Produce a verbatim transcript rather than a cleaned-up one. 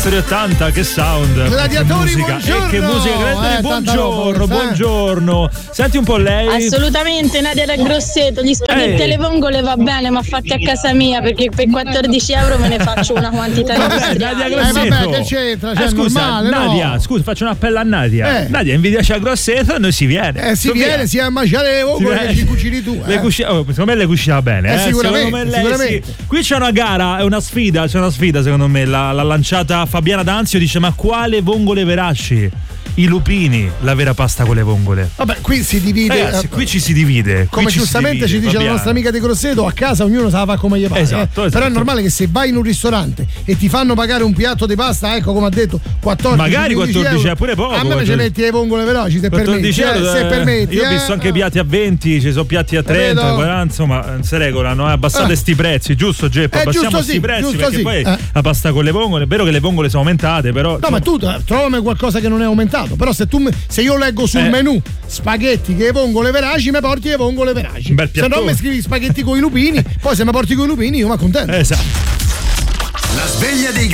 History ottanta, che sound. Gladiatori, che musica. buongiorno. E che musica, Gladiatori, Eh, buongiorno, roba, buongiorno. Senti un po' lei. Assolutamente, Nadia da Grosseto, gli spaghetti Ehi. alle vongole va bene, ma fatti a casa mia perché per quattordici euro me ne faccio una quantità Vabbè, industriale. Nadia Eh Grosseto. vabbè, che c'entra? Cioè, Eh, scusa, normale, no? Nadia, scusa, faccio un appello a Nadia. Eh. Nadia, invidiaci a Grosseto e noi si viene. Eh, si Tu viene, via. si va a mangiare le Si vongole viene. che ci cucini tu. Le eh. cucina, oh, secondo me le cucina bene. Eh, Eh, sicuramente, secondo me lei sicuramente. sì. Qui c'è una gara, è una sfida, c'è una sfida secondo me. L'ha, l'ha lanciata Fabiana D'Anzio, dice: ma quale vongole verasci? I lupini, la vera pasta con le vongole. Vabbè, qui si divide. Ragazzi, eh, qui ci si divide. Come qui ci giustamente si ci divide, dice la Fabiana. nostra amica di Grosseto, a casa ognuno sa fa come gli pare. Esatto, eh. esatto. Però è normale che se vai in un ristorante e ti fanno pagare un piatto di pasta, ecco come ha detto, quattordici Magari quattordici euro, è pure poco. A me invece metti le vongole veloci se quattordici permetti. euro, eh, se eh, permetti. io ho eh. visto anche piatti a venti, ci sono piatti a trenta, Vedo. quaranta, insomma, non si regolano, eh, abbassate Eh. sti prezzi, giusto Geppo? Eh, Abbassiamo giusto sti sì, prezzi giusto perché sì. poi Eh. la pasta con le vongole, è vero che le vongole sono aumentate, però No, ma tu eh, trovami qualcosa che non è aumentato. Però se tu me- se io leggo sul Eh. menù spaghetti che vongole veraci, mi porti le vongole veraci. Un bel Se no piattone. mi scrivi spaghetti con i lupini, poi se mi porti con i lupini io mi accontento. esatto. La sveglia dei